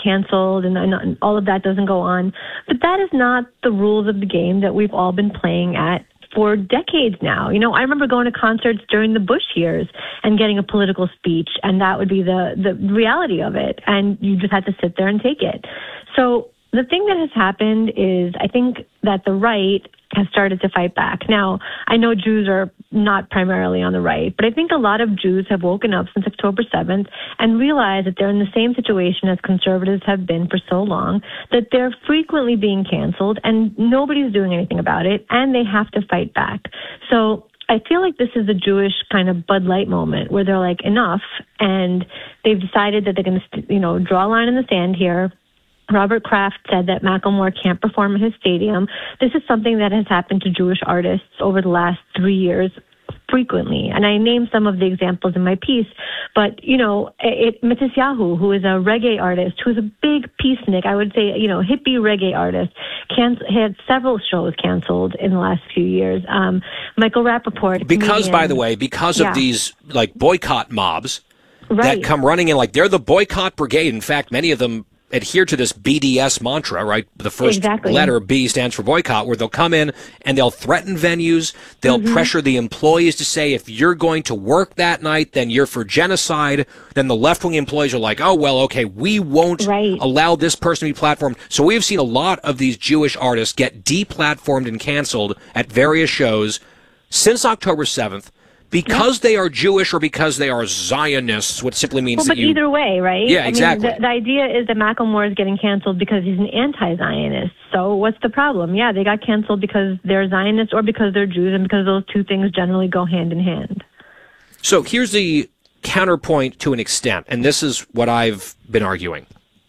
canceled and all of that doesn't go on. But that is not the rules of the game that we've all been playing at for decades now. I remember going to concerts during the Bush years and getting a political speech, and that would be the reality of it. And you just had to sit there and take it. So the thing that has happened is I think that the right has started to fight back. Now, I know Jews are not primarily on the right, but I think a lot of Jews have woken up since October 7th and realized that they're in the same situation as conservatives have been for so long, that they're frequently being canceled and nobody's doing anything about it, and they have to fight back. So I feel like this is a Jewish kind of Bud Light moment where they're like, enough, and they've decided that they're going to, draw a line in the sand here. Robert Kraft said that Macklemore can't perform at his stadium. This is something that has happened to Jewish artists over the last 3 years frequently. And I named some of the examples in my piece. But, Matisyahu, who is a reggae artist, who's a big peacenik, I would say, hippie reggae artist, had several shows canceled in the last few years. Michael Rappaport. Because, by the way, of these, boycott mobs that come running in, they're the boycott brigade. In fact, many of them adhere to this BDS mantra, right? The first letter, B, stands for boycott, where they'll come in and they'll threaten venues. They'll pressure the employees to say, if you're going to work that night, then you're for genocide. Then the left-wing employees are like, oh, well, okay, we won't allow this person to be platformed. So we have seen a lot of these Jewish artists get deplatformed and canceled at various shows since October 7th. Because they are Jewish or because they are Zionists, what simply means but either way, right? Yeah, exactly. The idea is that Macklemore is getting canceled because he's an anti-Zionist. So what's the problem? Yeah, they got canceled because they're Zionists or because they're Jews, and because those two things generally go hand in hand. So here's the counterpoint to an extent, and this is what I've been arguing.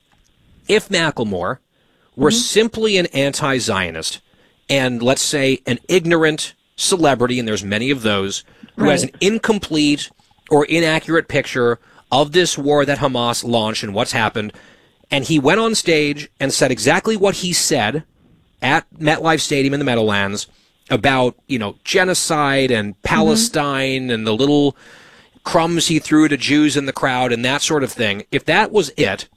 If Macklemore were simply an anti-Zionist and, let's say, an ignorant celebrity, and there's many of those, who has an incomplete or inaccurate picture of this war that Hamas launched and what's happened, and he went on stage and said exactly what he said at MetLife Stadium in the Meadowlands about, genocide and Palestine and the little crumbs he threw to Jews in the crowd and that sort of thing. If that was it,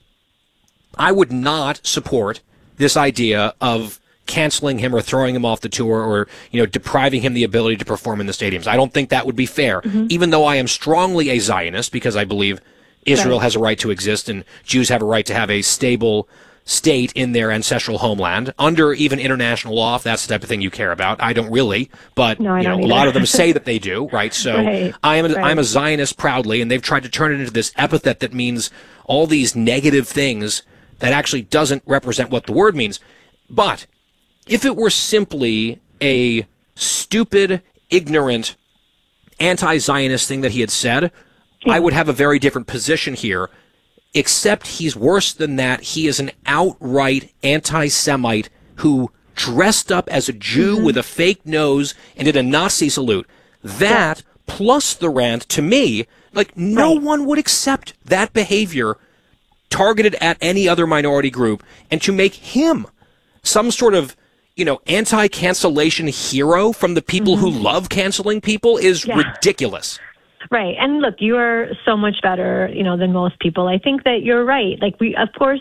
I would not support this idea of canceling him or throwing him off the tour or, depriving him the ability to perform in the stadiums. I don't think that would be fair, even though I am strongly a Zionist because I believe Israel has a right to exist and Jews have a right to have a stable state in their ancestral homeland under even international law, if that's the type of thing you care about. I don't really, but no, a lot of them say that they do, right? So I'm a Zionist proudly, and they've tried to turn it into this epithet that means all these negative things that actually doesn't represent what the word means. But if it were simply a stupid, ignorant, anti-Zionist thing that he had said, I would have a very different position here, except he's worse than that. He is an outright anti-Semite who dressed up as a Jew with a fake nose and did a Nazi salute. That, plus the rant, to me, no one would accept that behavior targeted at any other minority group, and to make him some sort of anti-cancellation hero from the people who love canceling people is ridiculous. Right. And look, you are so much better, than most people. I think that you're right. Of course,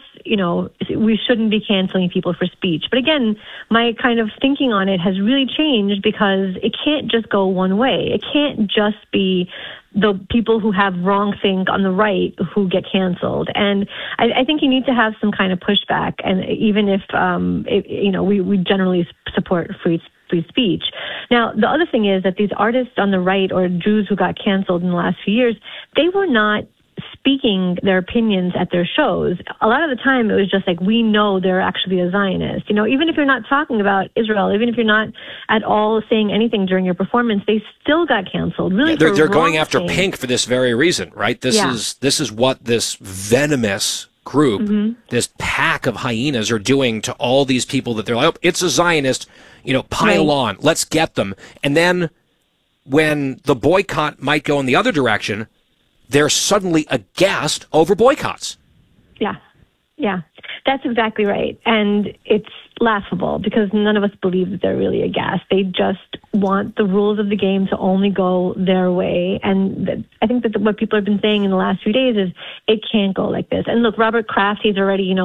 we shouldn't be canceling people for speech. But again, my kind of thinking on it has really changed because it can't just go one way. It can't just be the people who have wrong think on the right who get canceled. And I think you need to have some kind of pushback. And even if, we generally support free speech. Now, the other thing is that these artists on the right or Jews who got canceled in the last few years, they were not speaking their opinions at their shows. A lot of the time it was just we know they're actually a Zionist. Even if you're not talking about Israel, even if you're not at all saying anything during your performance, they still got canceled. Really, they're going after Pink for this very reason, right? This is what this venomous group, this pack of hyenas are doing to all these people that they're like, oh, it's a Zionist, pile on, let's get them. And then when the boycott might go in the other direction, they're suddenly aghast over boycotts. Yeah, that's exactly right. And it's laughable because none of us believe that they're really aghast. They just want the rules of the game to only go their way. And I think that what people have been saying in the last few days is it can't go like this. And look, Robert Kraft, he's already,